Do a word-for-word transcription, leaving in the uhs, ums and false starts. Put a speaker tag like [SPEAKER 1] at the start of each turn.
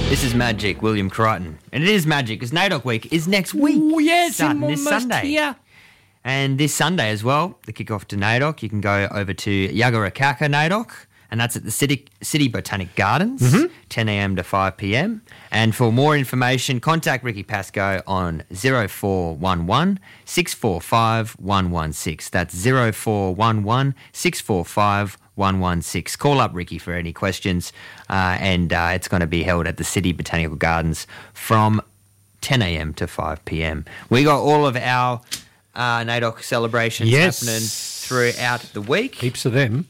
[SPEAKER 1] This is magic, William Crichton. And it is magic because NAIDOC Week is next week.
[SPEAKER 2] Oh, yes,
[SPEAKER 1] starting
[SPEAKER 2] I'm
[SPEAKER 1] this
[SPEAKER 2] almost
[SPEAKER 1] Sunday.
[SPEAKER 2] here.
[SPEAKER 1] And this Sunday as well, the kick-off to NAIDOC, you can go over to Yagarakkaka NAIDOC, and that's at the City, City Botanic Gardens,
[SPEAKER 2] Mm-hmm.
[SPEAKER 1] ten a.m. to five p.m. And for more information, contact Ricky Pascoe on zero four one one, six four five, one one six. That's zero four one one, six four five, one one six. Call up Ricky for any questions, uh, and uh, it's going to be held at the City Botanical Gardens from ten a.m. to five p.m. We got all of our uh, NAIDOC celebrations
[SPEAKER 2] Yes.
[SPEAKER 1] happening throughout the week.
[SPEAKER 2] Heaps of them.